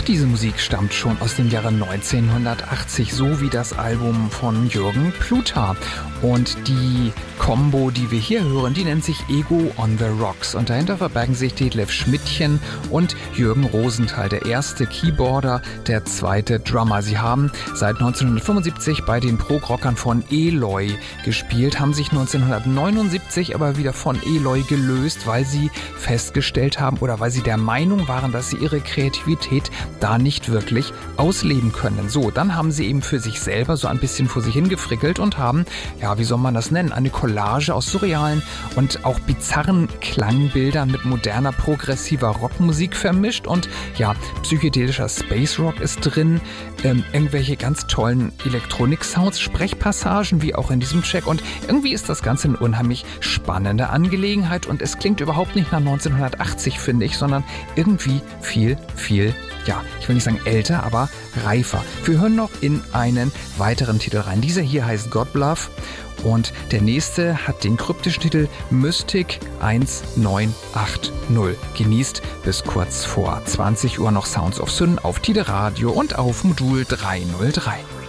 diese Musik stammt schon aus dem Jahre 1980, so wie das Album von Jürgen Pluter. Und die Combo, die wir hier hören, die nennt sich Ego on the Rocks. Und dahinter verbergen sich Detlef Schmidtchen und Jürgen Rosenthal, der erste Keyboarder, der zweite Drummer. Sie haben seit 1975 bei den Prog-Rockern von Eloy gespielt, haben sich 1979 aber wieder von Eloy gelöst, weil sie festgestellt haben oder weil sie der Meinung waren, dass sie ihre Kreativität da nicht wirklich ausleben können. So, dann haben sie eben für sich selber so ein bisschen vor sich hingefrickelt und haben, ja, wie soll man das nennen, eine Collage aus surrealen und auch bizarren Klangbildern mit moderner, progressiver Rockmusik vermischt und ja, psychedelischer Space Rock ist drin, irgendwelche ganz tollen Elektronik-Sounds, Sprechpassagen, wie auch in diesem Track und irgendwie ist das Ganze eine unheimlich spannende Angelegenheit und es klingt überhaupt nicht nach 1980, finde ich, sondern irgendwie viel, ja, ich will nicht sagen älter, aber reifer. Wir hören noch in einen weiteren Titel rein. Dieser hier heißt God Love und der nächste hat den kryptischen Titel Mystic 1980. Genießt bis kurz vor 20 Uhr noch Sounds of Syn auf Tide Radio und auf Modul 303.